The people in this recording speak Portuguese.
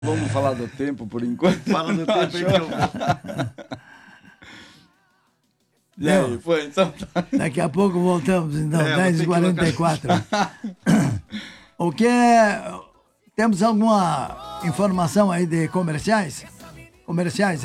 Vamos falar do tempo por enquanto. Fala do tempo então. E aí, foi? Então... Daqui a pouco voltamos, então, 10h44. O que Temos alguma informação aí de comerciais? Comerciais?